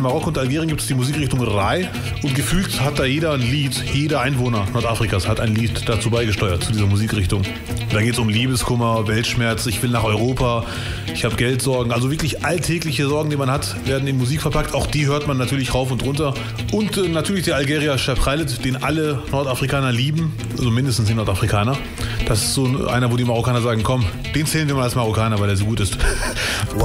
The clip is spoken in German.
Marokko und Algerien gibt es die Musikrichtung Rai und gefühlt hat da jeder ein Lied, jeder Einwohner Nordafrikas hat ein Lied dazu beigesteuert, zu dieser Musikrichtung. Da geht es um Liebeskummer, Weltschmerz, ich will nach Europa, ich habe Geldsorgen, also wirklich alltägliche Sorgen, die man hat, werden in Musik verpackt. Auch die hört man natürlich rauf und runter. Und natürlich der Algerier Cheb Khaled, den alle Nordafrikaner lieben, also mindestens die Nordafrikaner. Das ist so einer, wo die Marokkaner sagen, komm, den zählen wir mal als Marokkaner, weil er so gut ist.